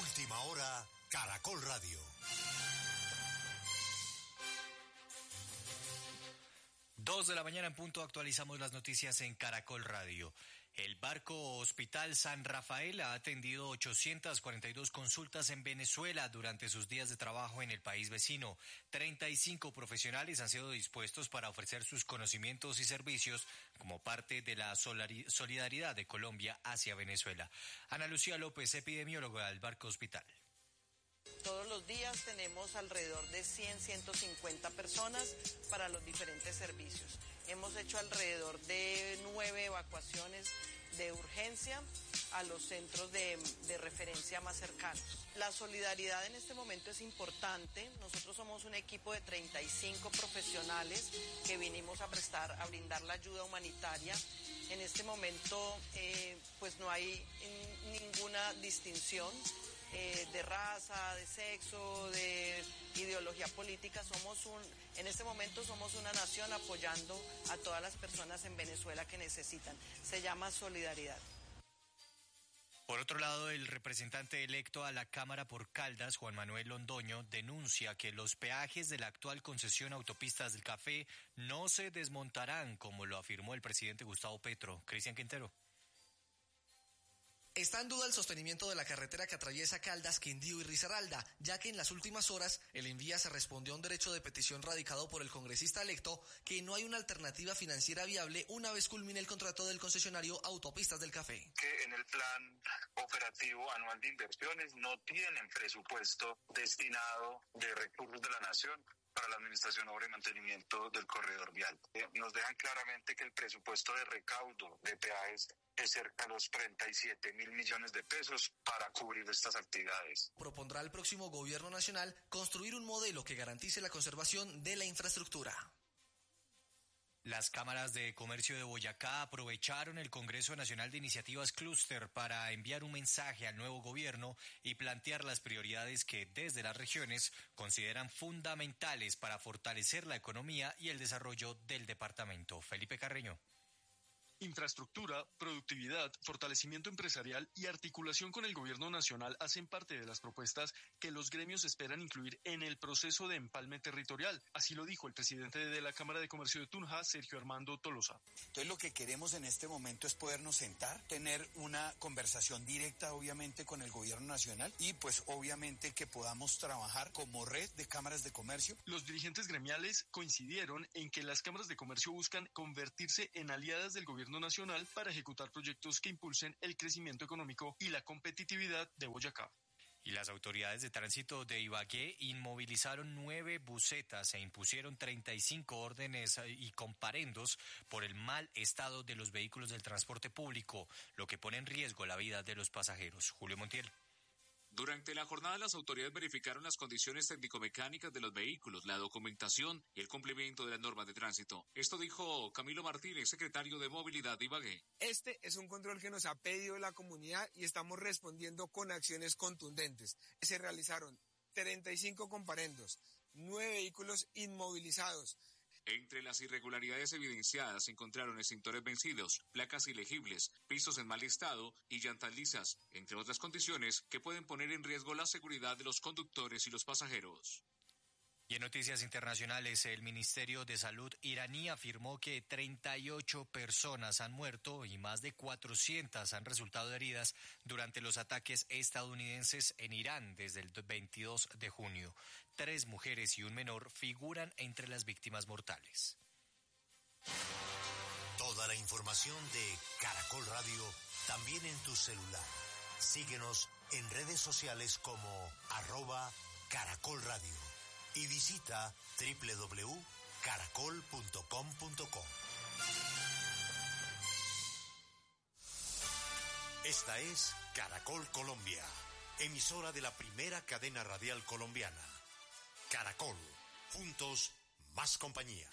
Última hora, Caracol Radio. 2 de la mañana en punto, actualizamos las noticias en Caracol Radio. El barco Hospital San Rafael ha atendido 842 consultas en Venezuela durante sus días de trabajo en el país vecino. 35 profesionales han sido dispuestos para ofrecer sus conocimientos y servicios como parte de la solidaridad de Colombia hacia Venezuela. Ana Lucía López, epidemióloga del barco Hospital. Todos los días tenemos alrededor de 150 personas para los diferentes servicios. Hemos hecho alrededor de 9 evacuaciones de urgencia a los centros de referencia más cercanos. La solidaridad en este momento es importante. Nosotros somos un equipo de 35 profesionales que vinimos a brindar la ayuda humanitaria. En este momento pues no hay ninguna distinción de raza, de sexo, de ideología política. En este momento somos una nación apoyando a todas las personas en Venezuela que necesitan. Se llama solidaridad. Por otro lado, el representante electo a la Cámara por Caldas, Juan Manuel Londoño, denuncia que los peajes de la actual concesión Autopistas del Café no se desmontarán, como lo afirmó el presidente Gustavo Petro. Cristian Quintero. Está en duda el sostenimiento de la carretera que atraviesa Caldas, Quindío y Risaralda, ya que en las últimas horas el Invías se respondió a un derecho de petición radicado por el congresista electo que no hay una alternativa financiera viable una vez culmine el contrato del concesionario Autopistas del Café. Que en el plan operativo anual de inversiones no tienen presupuesto destinado de recursos de la nación para la administración, obra y mantenimiento del corredor vial. Nos dejan claramente que el presupuesto de recaudo de peajes es cerca de los 37.000 millones de pesos para cubrir estas actividades. Propondrá al próximo gobierno nacional construir un modelo que garantice la conservación de la infraestructura. Las cámaras de comercio de Boyacá aprovecharon el Congreso Nacional de Iniciativas Clúster para enviar un mensaje al nuevo gobierno y plantear las prioridades que desde las regiones consideran fundamentales para fortalecer la economía y el desarrollo del departamento. Felipe Carreño. Infraestructura, productividad, fortalecimiento empresarial y articulación con el gobierno nacional hacen parte de las propuestas que los gremios esperan incluir en el proceso de empalme territorial. Así lo dijo el presidente de la Cámara de Comercio de Tunja, Sergio Armando Tolosa. Entonces lo que queremos en este momento es podernos sentar, tener una conversación directa obviamente con el gobierno nacional y pues obviamente que podamos trabajar como red de cámaras de comercio. Los dirigentes gremiales coincidieron en que las cámaras de comercio buscan convertirse en aliadas del gobierno nacional para ejecutar proyectos que impulsen el crecimiento económico y la competitividad de Boyacá. Y las autoridades de tránsito de Ibagué inmovilizaron 9 busetas e impusieron 35 órdenes y comparendos por el mal estado de los vehículos del transporte público, lo que pone en riesgo la vida de los pasajeros. Julio Montiel. Durante la jornada, las autoridades verificaron las condiciones técnico-mecánicas de los vehículos, la documentación y el cumplimiento de las normas de tránsito. Esto dijo Camilo Martínez, secretario de Movilidad de Ibagué. Este es un control que nos ha pedido la comunidad y estamos respondiendo con acciones contundentes. Se realizaron 35 comparendos, 9 vehículos inmovilizados. Entre las irregularidades evidenciadas se encontraron extintores vencidos, placas ilegibles, pisos en mal estado y llantas lisas, entre otras condiciones que pueden poner en riesgo la seguridad de los conductores y los pasajeros. Y en noticias internacionales, el Ministerio de Salud iraní afirmó que 38 personas han muerto y más de 400 han resultado heridas durante los ataques estadounidenses en Irán desde el 22 de junio. 3 mujeres y un menor figuran entre las víctimas mortales. Toda la información de Caracol Radio también en tu celular. Síguenos en redes sociales como @Caracol Radio. Y visita www.caracol.com.co. Esta es Caracol Colombia, emisora de la primera cadena radial colombiana. Caracol, juntos, más compañía.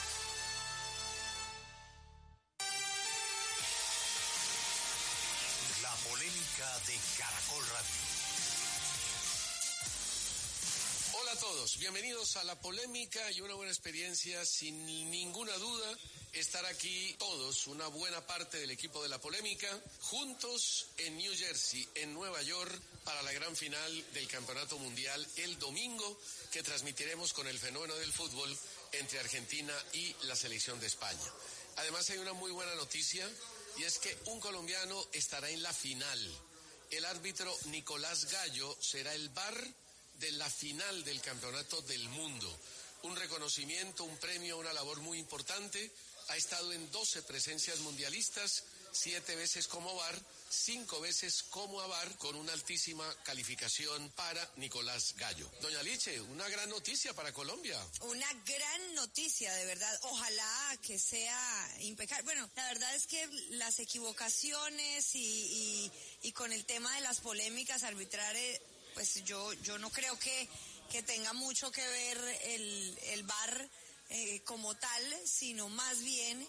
La polémica de Caracol Radio. Hola a todos, bienvenidos a La Polémica y una buena experiencia, sin ninguna duda, estar aquí todos, una buena parte del equipo de La Polémica, juntos en New Jersey, en Nueva York, para la gran final del Campeonato Mundial el domingo, que transmitiremos con el fenómeno del fútbol entre Argentina y la selección de España. Además hay una muy buena noticia, y es que un colombiano estará en la final. El árbitro Nicolás Gallo será el VAR de la final del Campeonato del Mundo. Un reconocimiento, un premio, una labor muy importante. Ha estado en 12 presencias mundialistas, 7 veces como VAR, 5 veces como AVAR, con una altísima calificación para Nicolás Gallo. Doña Liche, una gran noticia para Colombia. Una gran noticia, de verdad. Ojalá que sea impecable. Bueno, la verdad es que las equivocaciones y con el tema de las polémicas arbitrales, pues yo no creo que tenga mucho que ver el VAR como tal, sino más bien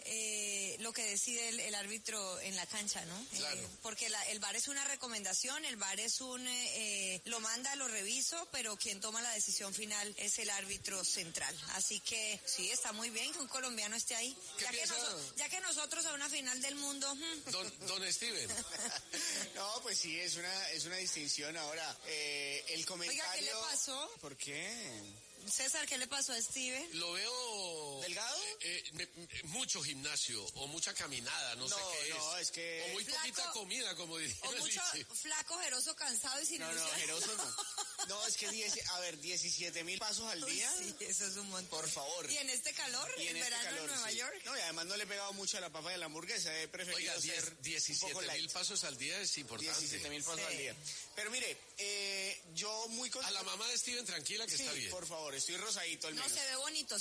lo que decide el árbitro en la cancha, ¿no? Claro. Porque el VAR es una recomendación, el VAR es lo manda, lo reviso, pero quien toma la decisión final es el árbitro central. Así que sí, está muy bien que un colombiano esté ahí. Ya que nosotros a una final del mundo... Don Steven. No, pues sí, es una distinción. Ahora, el comentario... Oiga, ¿qué le pasó? ¿Por qué? César, ¿qué le pasó a Steven? Lo veo... ¿Delgado? Mucho gimnasio o mucha caminada, no sé qué es. No, es que... O muy Flaco, poquita comida, como diría. O mucho flaco, jeroso, cansado y sin No, jeroso no. No, es que 17,000 pasos al día. Sí, eso es un montón. Por favor. ¿Y en este calor? ¿En verano en Nueva York? No, y además no le he pegado mucho a la papa de la hamburguesa. He preferido hacer 17,000 pasos al día es importante. 17,000 pasos al día. Pero mire, yo muy contento. A la mamá de Steven, tranquila que está bien. Por favor, estoy rosadito al menos. No, se ve bonito.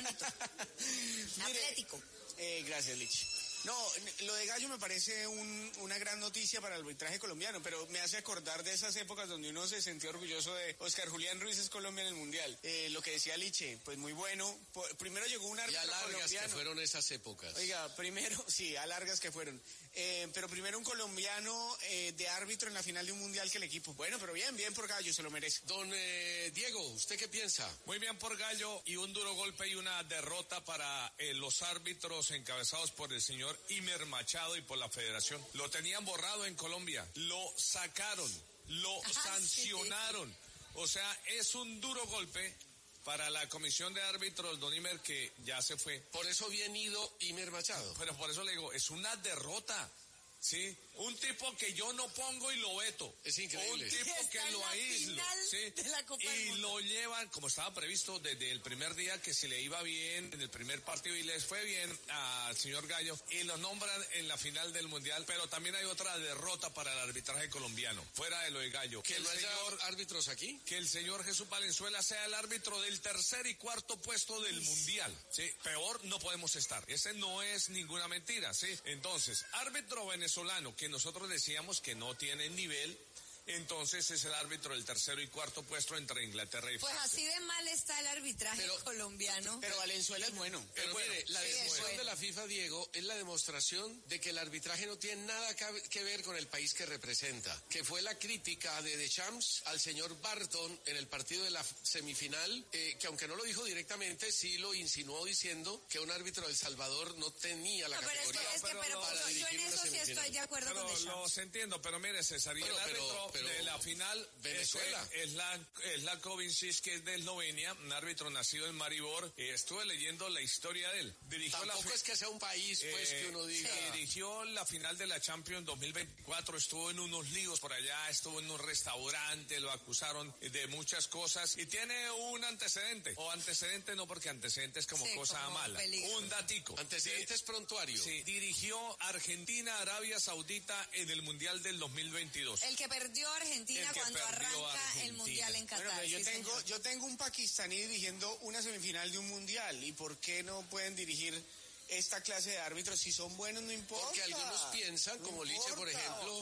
Atlético. Gracias, Lich. No, lo de Gallo me parece una gran noticia para el arbitraje colombiano, pero me hace acordar de esas épocas donde uno se sentía orgulloso de Oscar Julián Ruiz es Colombia en el Mundial. Lo que decía Liche, pues muy bueno. Primero llegó un árbitro colombiano. Y a largas que fueron esas épocas. Oiga, primero, sí, a largas que fueron. Pero primero un colombiano de árbitro en la final de un Mundial que el equipo. Bueno, pero bien por Gallo, se lo merece. Don Diego, ¿usted qué piensa? Muy bien por Gallo, y un duro golpe y una derrota para los árbitros encabezados por el señor Imer Machado y por la federación. Lo tenían borrado en Colombia, lo sacaron, lo sancionaron. Sí. O sea, es un duro golpe para la comisión de árbitros, don Imer, que ya se fue. Por eso bien ido Imer Machado. Pero por eso le digo, es una derrota. Sí, un tipo que yo no pongo y lo veto. Es increíble. Un tipo que lo aíslo, ¿sí? Y lo llevan, como estaba previsto desde el primer día, que si le iba bien en el primer partido y les fue bien al señor Gallo, y lo nombran en la final del Mundial. Pero también hay otra derrota para el arbitraje colombiano, fuera de lo de Gallo. ¿Que no haya árbitros aquí? Que el señor Jesús Valenzuela sea el árbitro del tercer y cuarto puesto del Mundial. Sí, peor no podemos estar. Ese no es ninguna mentira, ¿sí? Entonces, árbitro venezolano, que nosotros decíamos que no tiene nivel, entonces es el árbitro del tercero y cuarto puesto entre Inglaterra y Francia. Pues así de mal está el arbitraje colombiano. Pero Valenzuela es bueno. Pero mire, la decisión de la FIFA, Diego, es la demostración de que el arbitraje no tiene nada que ver con el país que representa, que fue la crítica de Deschamps al señor Barton en el partido de la semifinal, que aunque no lo dijo directamente, sí lo insinuó diciendo que un árbitro de El Salvador no tenía la categoría para dirigir yo en eso sí estoy de acuerdo con Deschamps. Los entiendo, pero mire, César, y el árbitro de la final Venezuela es la Kovincic, que es de Eslovenia, un árbitro nacido en Maribor. Estuve leyendo la historia de él. Tampoco es que sea un país, pues, que uno diga. Dirigió la final de la Champions 2024, estuvo en unos líos por allá, estuvo en un restaurante, lo acusaron de muchas cosas y tiene un antecedente. O antecedente no, porque antecedente es como cosa como mala. Peligro. Un datico. Antecedentes prontuario. Sí, dirigió Argentina, Arabia Saudita en el Mundial del 2022. El que perdió Argentina cuando arranca el Mundial en Qatar. Bueno, yo tengo un pakistaní dirigiendo una semifinal de un Mundial, ¿y por qué no pueden dirigir esta clase de árbitros? Si son buenos, no importa. Porque algunos piensan, como Liche, por ejemplo,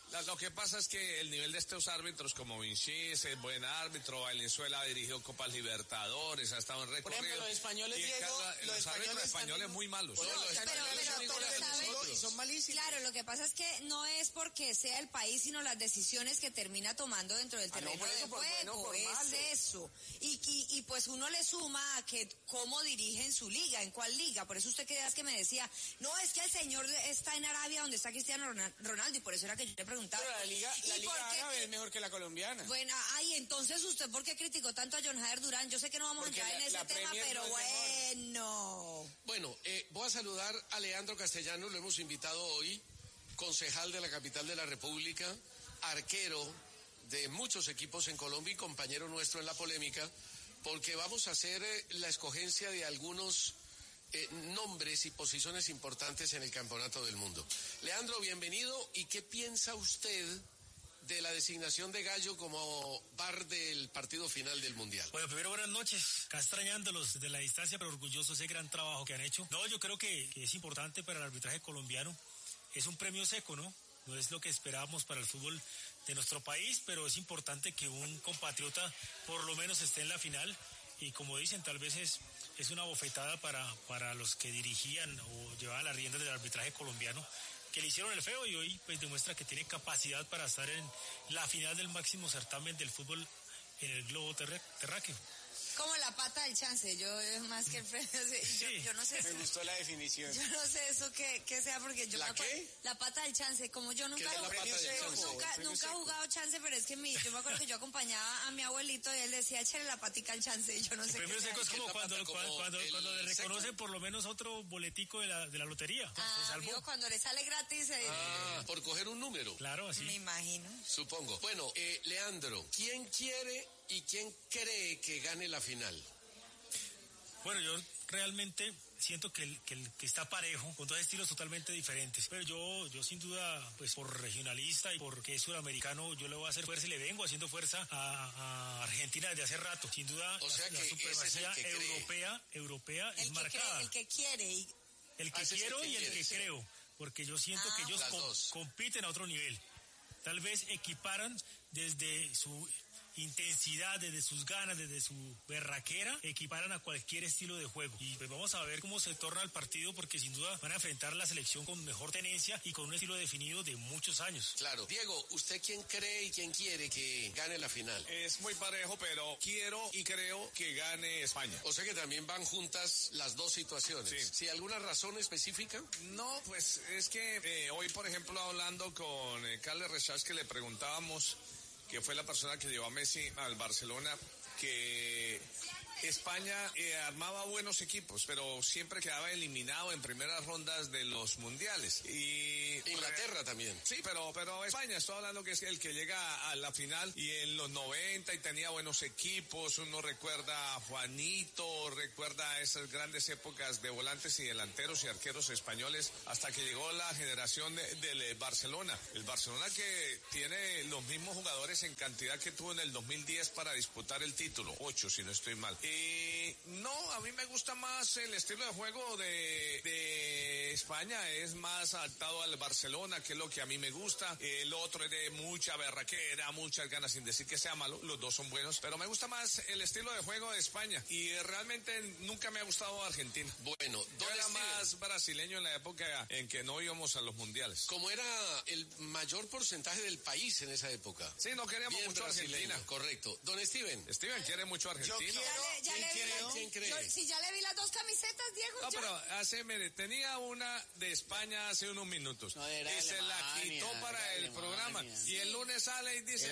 Lo que pasa es que el nivel de estos árbitros como Vinicius es buen árbitro, Valenzuela dirigió Copas Libertadores, ha estado en recorrido. Por ejemplo, los españoles, Diego, los árbitros españoles muy malos. Y son malísimos. Claro, lo que pasa es que no es porque sea el país, sino las decisiones que termina tomando dentro del terreno de juego, es eso. Y pues uno le suma a que cómo dirige en su liga, en cuál liga. Por eso usted que me decía, no, es que el señor está en Arabia donde está Cristiano Ronaldo, y por eso era que yo le preguntaba. Pero la liga árabe es mejor que la colombiana. Bueno, entonces usted, ¿por qué criticó tanto a John Jader Durán? Yo sé que no vamos a entrar en ese tema, pero bueno. Bueno, voy a saludar a Leandro Castellanos, lo hemos invitado hoy, concejal de la capital de la República, arquero de muchos equipos en Colombia y compañero nuestro en la polémica, porque vamos a hacer la escogencia de algunos nombres y posiciones importantes en el Campeonato del Mundo. Leandro, bienvenido. ¿Y qué piensa usted de la designación de Gallo como VAR del partido final del Mundial? Bueno, primero buenas noches, acá extrañándolos desde la distancia, pero orgulloso de ese gran trabajo que han hecho. No, yo creo que es importante para el arbitraje colombiano. Es un premio seco, ¿no? No es lo que esperábamos para el fútbol de nuestro país, pero es importante que un compatriota por lo menos esté en la final, y como dicen, tal vez es una bofetada para los que dirigían o llevaban las riendas del arbitraje colombiano, que le hicieron el feo, y hoy pues demuestra que tiene capacidad para estar en la final del máximo certamen del fútbol en el globo terráqueo. Como la pata del chance, yo más que el premio, yo no sé. Me gustó la definición. Yo no sé eso que sea, porque yo... ¿La qué? La pata del chance, como yo nunca he jugado chance, pero es que yo me acuerdo que yo acompañaba a mi abuelito y él decía, échale la patica al chance, y yo no sé qué. El premio seco es como cuando le reconocen por lo menos otro boletico de la lotería. Amigo, cuando le sale gratis. Por coger un número. Claro, así. Me imagino. Supongo. Bueno, Leandro, ¿quién quiere y quién cree que gane la final? Bueno, yo realmente siento que está parejo, con dos estilos totalmente diferentes. Pero yo sin duda, pues por regionalista y porque es sudamericano, yo le voy a hacer fuerza y le vengo haciendo fuerza a Argentina desde hace rato. Sin duda, o sea, la supremacía europea es marcada. El que quiere. El que quiero y el que creo, porque yo siento que ellos compiten a otro nivel. Tal vez equiparan desde su intensidad, desde sus ganas, desde su berraquera, equiparan a cualquier estilo de juego. Y pues vamos a ver cómo se torna el partido, porque sin duda van a enfrentar la selección con mejor tenencia y con un estilo definido de muchos años. Claro. Diego, ¿usted quién cree y quién quiere que gane la final? Es muy parejo, pero quiero y creo que gane España. O sea que también van juntas las dos situaciones. Sí. ¿Sí, alguna razón específica? No, pues es que hoy, por ejemplo, hablando con Carles Rechach, que le preguntábamos, que fue la persona que llevó a Messi al Barcelona, que España armaba buenos equipos, pero siempre quedaba eliminado en primeras rondas de los mundiales. Y Inglaterra también. Sí, pero España, estoy hablando que es el que llega a la final, y en los 90 y tenía buenos equipos. Uno recuerda a Juanito, recuerda esas grandes épocas de volantes y delanteros y arqueros españoles, hasta que llegó la generación del Barcelona. El Barcelona que tiene los mismos jugadores en cantidad que tuvo en el 2010 para disputar el título, 8 si no estoy mal. No, a mí me gusta más el estilo de juego de España, es más adaptado al Barcelona, que es lo que a mí me gusta. El otro es de mucha berraquera, muchas ganas, sin decir que sea malo, los dos son buenos, pero me gusta más el estilo de juego de España, y realmente nunca me ha gustado Argentina. Bueno, yo era más brasileño en la época en que no íbamos a los mundiales. Como era el mayor porcentaje del país en esa época. Sí, no queríamos mucho brasileño, Argentina. Correcto. Don Steven quiere mucho Argentina. ¿Quién cree? Si ya le vi las dos camisetas, Diego. No, pero tenía una de España hace unos minutos, y se la quitó para el programa, y el lunes sale y dice,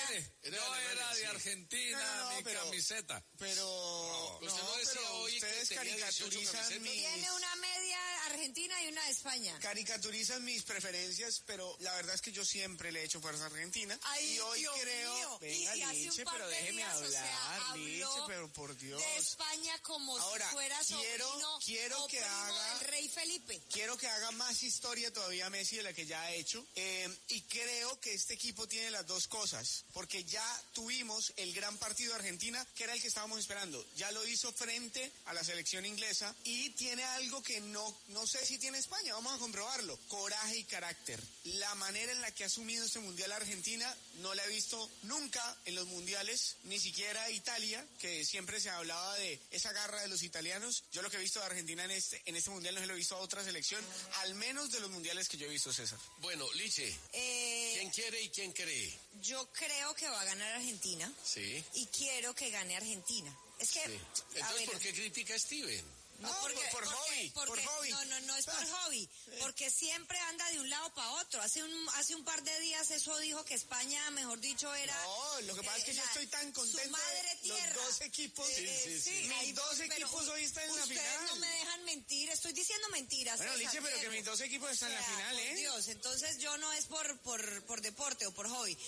era de Argentina, mi camiseta. Pero usted no decía hoy ustedes que caricaturizan Tiene una media argentina y una de España. Caricaturizan mis preferencias, pero la verdad es que yo siempre le he hecho fuerza a Argentina. Ay, y hoy Dios creo... mío. Venga, y hace Liche, un par pero de déjeme días, hablar, Liche, pero por por Dios. De España como ahora, si fuera quiero que haga el rey Felipe. Quiero que haga más historia todavía Messi de la que ya ha hecho. Y creo que este equipo tiene las dos cosas, porque ya tuvimos el gran partido de Argentina, que era el que estábamos esperando. Ya lo hizo frente a la selección inglesa y tiene algo que no sé si tiene España, vamos a comprobarlo. Coraje y carácter. La manera en la que ha asumido este mundial Argentina no la he visto nunca en los mundiales, ni siquiera Italia, que siempre se hablaba de esa garra de los italianos. Yo lo que he visto de Argentina en este mundial no se lo he visto a otra selección, al menos de los mundiales que yo he visto, César. Bueno, Liche, ¿quién quiere y quién cree? Yo creo que va a ganar Argentina. Sí. Y quiero que gane Argentina. Es que... Sí. Entonces, ¿por qué critica a Steven? No, por hobby. No es por hobby, porque siempre anda de un lado para otro. Hace un par de días eso dijo que España, mejor dicho, era... No, lo que pasa es que yo estoy tan contento su madre tierra. Los dos equipos, mis dos equipos hoy están en la final. Ustedes no me dejan mentir, estoy diciendo mentiras. Bueno, Lice, pero que mis dos equipos están en la final, por Dios, entonces yo no es por deporte o por hobby.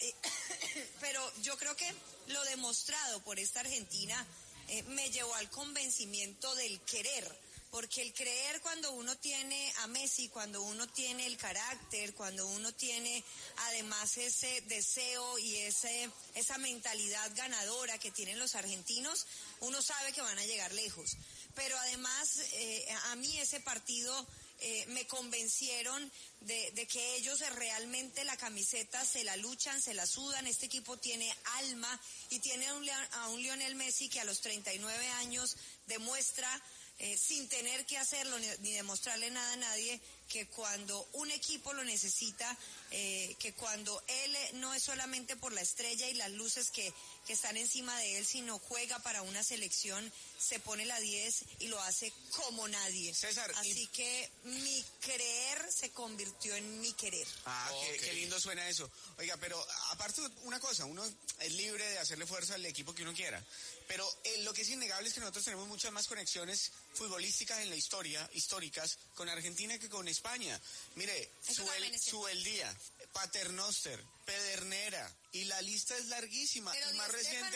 Pero yo creo que lo demostrado por esta Argentina me llevó al convencimiento del querer, porque el creer, cuando uno tiene a Messi, cuando uno tiene el carácter, cuando uno tiene además ese deseo y esa mentalidad ganadora que tienen los argentinos, uno sabe que van a llegar lejos. Pero además a mí ese partido me convencieron de que ellos realmente la camiseta se la luchan, se la sudan. Este equipo tiene alma y tiene a un Lionel Messi que a los 39 años demuestra, sin tener que hacerlo ni demostrarle nada a nadie, que cuando un equipo lo necesita, que cuando él no es solamente por la estrella y las luces que están encima de él, sino juega para una selección, se pone la 10 y lo hace como nadie. César, así que mi creer se convirtió en mi querer. Qué lindo suena eso. Oiga, pero aparte una cosa, uno es libre de hacerle fuerza al equipo que uno quiera, pero lo que es innegable es que nosotros tenemos muchas más conexiones futbolísticas en la historia, históricas, con Argentina que con España. Mire, Subeldía, Paternoster, Pedernera, y la lista es larguísima. Pero y más reciente,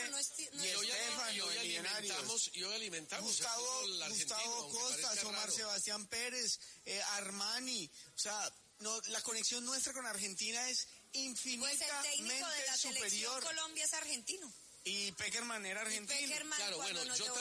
y hoy alimentamos Gustavo Costas, Omar Sebastián Pérez, Armani. O sea, la conexión nuestra con Argentina es infinitamente superior. Pues el técnico de la selección Colombia es argentino. Y Peckerman era argentino. Claro, bueno,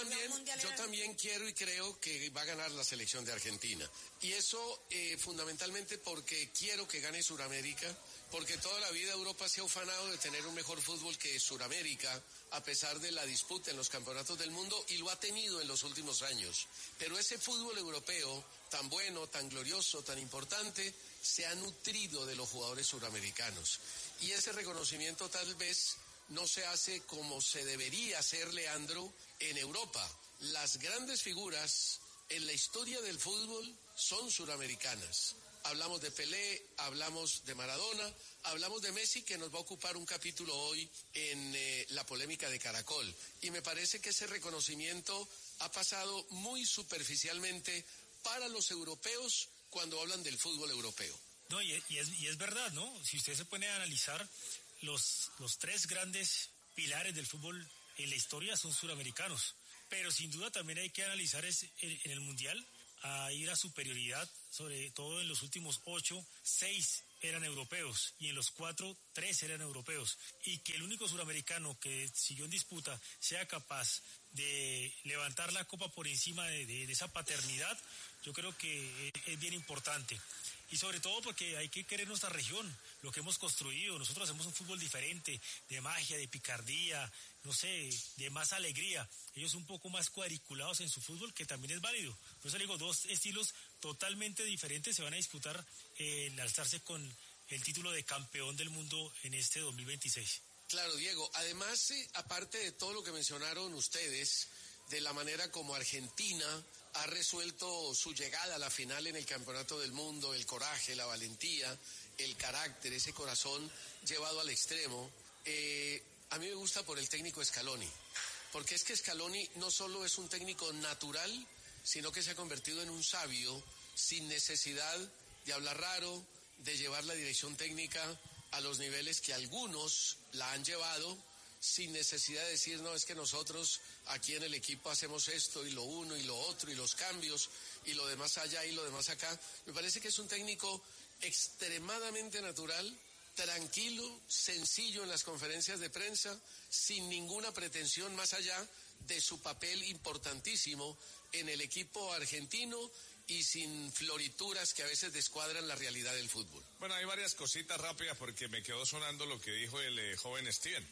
yo también quiero y creo que va a ganar la selección de Argentina. Y eso fundamentalmente porque quiero que gane Suramérica, porque toda la vida Europa se ha ufanado de tener un mejor fútbol que Suramérica, a pesar de la disputa en los campeonatos del mundo, y lo ha tenido en los últimos años. Pero ese fútbol europeo, tan bueno, tan glorioso, tan importante, se ha nutrido de los jugadores suramericanos. Y ese reconocimiento tal vez no se hace como se debería hacer, Leandro, en Europa. Las grandes figuras en la historia del fútbol son suramericanas. Hablamos de Pelé, hablamos de Maradona, hablamos de Messi, que nos va a ocupar un capítulo hoy en la polémica de Caracol. Y me parece que ese reconocimiento ha pasado muy superficialmente para los europeos cuando hablan del fútbol europeo. No, y es verdad, ¿no? Si usted se pone a analizar, los tres grandes pilares del fútbol en la historia son suramericanos, pero sin duda también hay que analizar en el Mundial, hay la superioridad, sobre todo en los últimos 8, 6 eran europeos, y en los 4, 3 eran europeos, y que el único suramericano que siguió en disputa sea capaz de levantar la copa por encima de esa paternidad, yo creo que es bien importante. Y sobre todo porque hay que querer nuestra región, lo que hemos construido. Nosotros hacemos un fútbol diferente, de magia, de picardía, no sé, de más alegría. Ellos un poco más cuadriculados en su fútbol, que también es válido. Por eso le digo, dos estilos totalmente diferentes se van a disputar el alzarse con el título de campeón del mundo en este 2026. Claro, Diego. Además, aparte de todo lo que mencionaron ustedes, de la manera como Argentina ha resuelto su llegada a la final en el Campeonato del Mundo, el coraje, la valentía, el carácter, ese corazón llevado al extremo. A mí me gusta por el técnico Scaloni, porque es que Scaloni no solo es un técnico natural, sino que se ha convertido en un sabio sin necesidad de hablar raro, de llevar la dirección técnica a los niveles que algunos la han llevado, sin necesidad de decir, no, es que nosotros aquí en el equipo hacemos esto y lo uno y lo otro y los cambios y lo demás allá y lo demás acá. Me parece que es un técnico extremadamente natural, tranquilo, sencillo en las conferencias de prensa, sin ninguna pretensión más allá de su papel importantísimo en el equipo argentino y sin florituras que a veces descuadran la realidad del fútbol. Bueno, hay varias cositas rápidas porque me quedó sonando lo que dijo el joven Steven.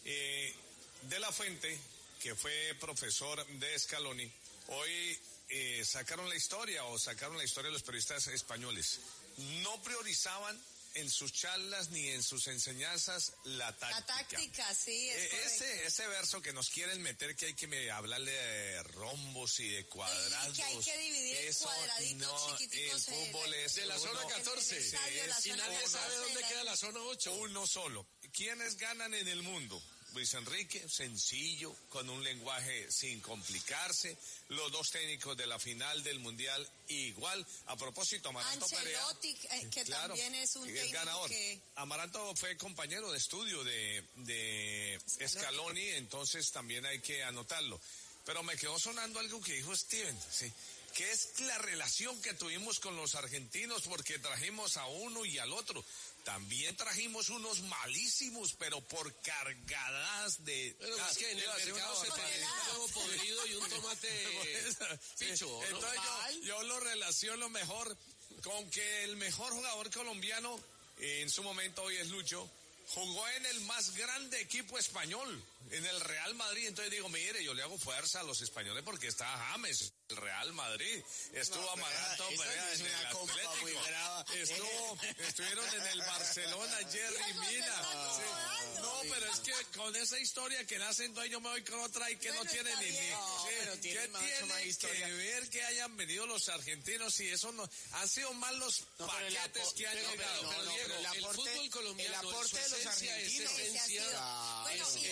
De la Fuente, que fue profesor de Scaloni, hoy sacaron la historia de los periodistas españoles. No priorizaban en sus charlas ni en sus enseñanzas la táctica. La táctica, sí, es ese verso que nos quieren meter, que hay que hablarle de rombos y de cuadrados. Y que hay que dividir eso, cuadraditos chiquiticos. El fútbol es de la zona 14. Y nadie sabe dónde queda la zona 8. Uno solo. ¿Quiénes ganan en el mundo? Luis Enrique, sencillo, con un lenguaje sin complicarse. Los dos técnicos de la final del Mundial, igual. A propósito, Amaranto Perea, que claro, también es un técnico ganador. Que... Amaranto fue compañero de estudio de Scaloni, entonces también hay que anotarlo. Pero me quedó sonando algo que dijo Steven, ¿sí? Que es la relación que tuvimos con los argentinos, porque trajimos a uno y al otro. También trajimos unos malísimos, pero por cargadas de... Pero es que en el mercado se trae un huevo podrido y un tomate picho, ¿no? Entonces yo lo relaciono mejor con que el mejor jugador colombiano, en su momento hoy es Lucho, jugó en el más grande equipo español, en el Real Madrid. Entonces digo, mire, yo le hago fuerza a los españoles porque está James, el Real Madrid. Estuvo Amaranto Perea en el Atlético. Estuvieron en el Barcelona, Jerry Mina. Sí. No, pero es que con esa historia que nacen, entonces yo me voy con otra y que no tiene ni... ¿Qué tiene que ver que hayan venido los argentinos y eso no... Han sido más los paquetes que han llegado. Pero Diego, el fútbol colombiano, el aporte de los argentinos es esencia.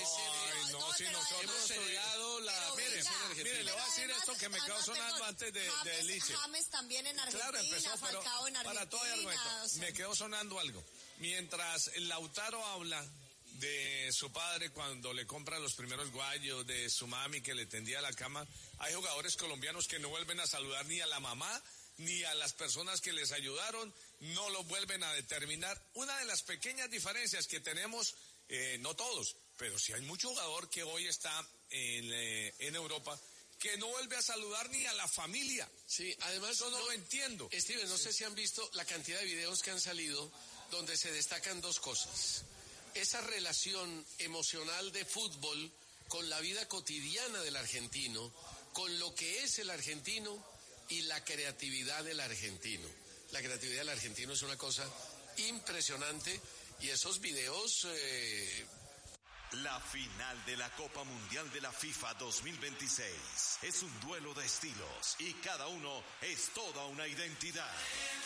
Si nosotros hemos heredado la... Mire, le voy a decir esto que me quedó sonando antes de Liche. James también en Argentina, claro, empezó, pero Falcao en Argentina. Para todo el argumento, o sea, me quedó sonando algo. Mientras Lautaro habla de su padre cuando le compra los primeros guayos, de su mami que le tendía la cama, hay jugadores colombianos que no vuelven a saludar ni a la mamá, ni a las personas que les ayudaron, no lo vuelven a determinar. Una de las pequeñas diferencias que tenemos, no todos, pero sí hay mucho jugador que hoy está en Europa que no vuelve a saludar ni a la familia. Sí, además eso no lo entiendo. Steven, no sé si han visto la cantidad de videos que han salido donde se destacan dos cosas. Esa relación emocional de fútbol con la vida cotidiana del argentino, con lo que es el argentino y la creatividad del argentino. La creatividad del argentino es una cosa impresionante y esos videos... La final de la Copa Mundial de la FIFA 2026 es un duelo de estilos y cada uno es toda una identidad.